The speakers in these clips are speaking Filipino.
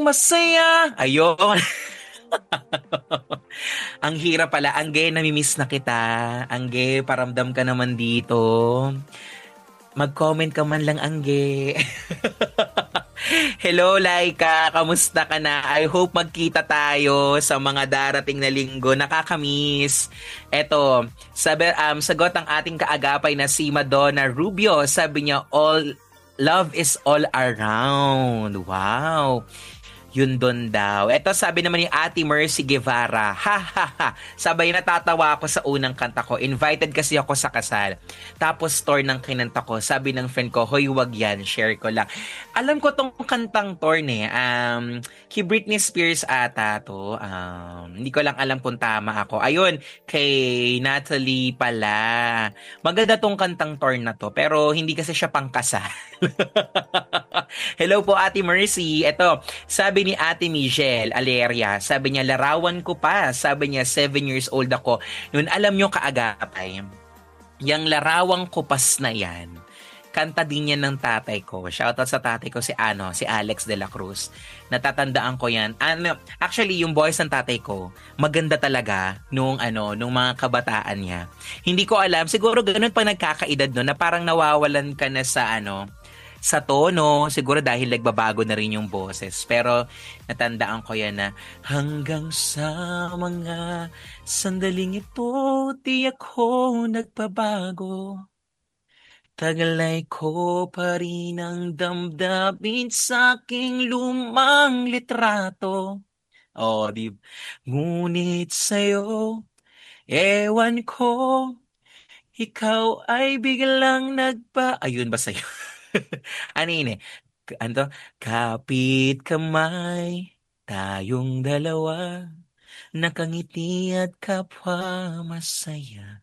masaya. Ayun. Ang hirap pala. Angge, namimiss na kita. Angge, paramdam ka naman dito. Mag-comment ka man lang, Angge. Hello, Laika. Kamusta ka na? I hope magkita tayo sa mga darating na linggo. Nakakamiss. Eto, sagot ang ating kaagapay na si Madonna Rubio. Sabi niya, all love is all around. Wow. Yun doon daw. Ito sabi naman ni Ate Mercy Guevara. Ha ha ha. Sabay natatawa ako sa unang kanta ko. Invited kasi ako sa kasal. Tapos tour ng kinanta ko. Sabi ng friend ko, hoy wag yan. Share ko lang. Alam ko tong kantang tour eh. Kay Britney Spears ata to. Hindi ko lang alam kung tama ako. Ayun, kay Natalie pala. Maganda tong kantang tour na to. Pero hindi kasi siya pangkasal. Hello po Ate Mercy. Ito, sabi ni Ate Michelle Aleria, sabi niya, larawan ko pa. Sabi niya, 7 years old ako. Noon, alam niyo kaagapay, yung larawang kupas na yan, kanta din yan ng tatay ko. Shoutout sa tatay ko, si Alex de la Cruz. Natatandaan ko yan. Actually, yung voice ng tatay ko, maganda talaga nung mga kabataan niya. Hindi ko alam, siguro ganun pa nagkakaedad no, na parang nawawalan ka na sa tono, siguro dahil nagbabago na rin yung boses. Pero natandaan ko yan na hanggang sa mga sandaling ito, di ako nagbabago. Tagalay ko pa rin ang damdamin sa aking lumang litrato. Di. Ngunit sa'yo, ewan ko, ikaw ay biglang Ayun ba sa'yo? Ano yun eh? Ano to? Kapit kamay, tayong dalawa, nakangiti at kapwa masaya.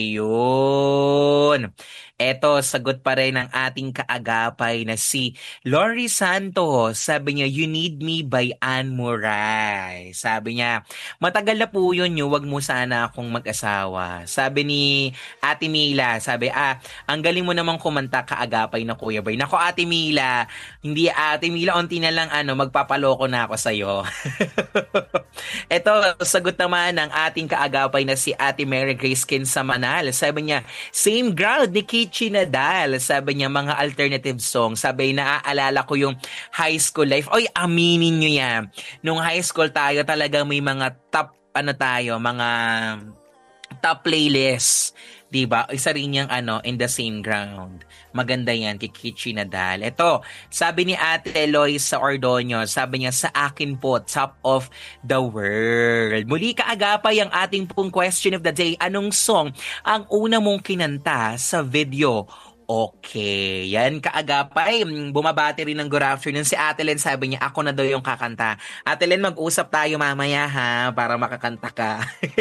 Ayun. Eto, sagot pa rin ng ating kaagapay na si Lori Santos. Sabi niya, You Need Me by Anne Murray. Sabi niya, matagal na po yun, wag mo sana akong mag-asawa. Sabi ni Ate Mila, ang galing mo namang kumanta kaagapay na Kuya Bay. Nako Ate Mila, hindi Ate Mila, unti na lang magpapaloko na ako sa'yo. Eto, sagot naman ng ating kaagapay na si Ate Mary Grace Kinsamanal. Sabi niya, same ground ni Kichi Nadal. Sabi niya, mga alternative song. Sabi, naaalala ko yung high school life. Oy, aminin nyo yan. Nung high school tayo, talagang may mga mga top playlist. Diba? Isa rin yung in the same ground. Maganda yan, kay Kichi Nadal. Ito, sabi ni Ate Eloise sa Ordonio, sabi niya, sa akin po, top of the world. Muli kaagapay ang ating pong question of the day. Anong song ang una mong kinanta sa video? Okay, yan kaagapay. Bumabati rin ng good afternoon si Ate Len. Sabi niya, ako na daw yung kakanta. Ate Len, mag-usap tayo mamaya ha, para makakanta ka.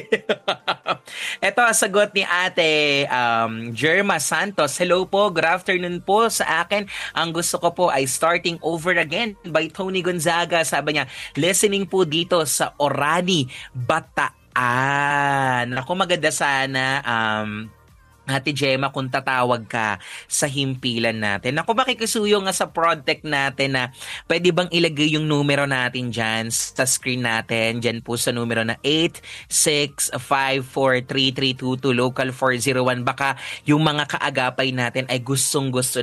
Ito, sagot ni Ate Jerma Santos. Hello po, good afternoon po sa akin. Ang gusto ko po ay Starting Over Again by Tony Gonzaga. Sabi niya, listening po dito sa Orani, Bataan. Ako maganda sana Ate Gemma, kung tatawag ka sa himpilan natin. Ako, makikisuyo nga sa project natin na pwede bang ilagay yung numero natin dyan sa screen natin. Dyan po sa numero na 8654332 local 401. Baka yung mga kaagapay natin ay gustong-gusto